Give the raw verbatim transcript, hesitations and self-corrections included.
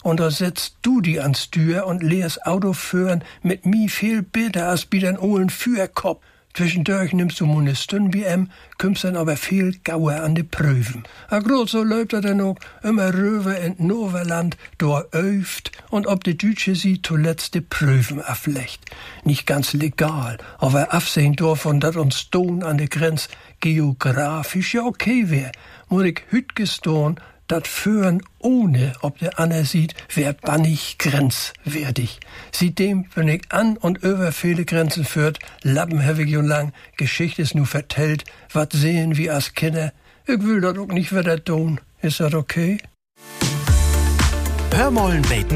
Und da setzt du die ans Steuer und lehrst Auto führen mit mi viel besser als bi den ohlen Führkopf. Zwischendurch nimmst du meine Stunden wie em, kümmst dann aber viel gauer an die Prüfen. A grad so läuft er dann auch immer rüber in Noverland, do öft und ob die Dütsche sie zuletzt die Prüfen aflecht. Nicht ganz legal, aber absehen davon, dat uns Ton an der Grenz geografisch ja okay wär, muss ich hüt gestohn, dat Führen ohne, ob der Anna sieht, wär bannig grenzwertig. Seitdem, wenn ich an und über viele Grenzen führt, lappenhävig und lang, Geschichte ist nu vertellt, wat sehen wir als Kinder. Ich will dat auch nicht wieder tun. Ist dat okay? Hör mollen